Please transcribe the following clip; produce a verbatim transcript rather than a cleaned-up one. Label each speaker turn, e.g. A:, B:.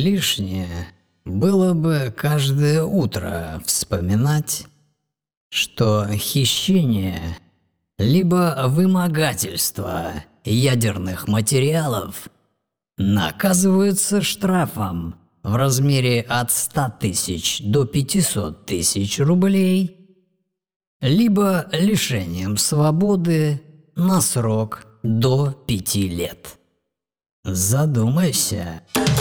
A: лишнее было бы каждое утро вспоминать, что хищение либо вымогательство ядерных материалов наказываются штрафом в размере от ста тысяч до пятисот тысяч рублей, либо лишением свободы на срок до пяти лет. Задумайся.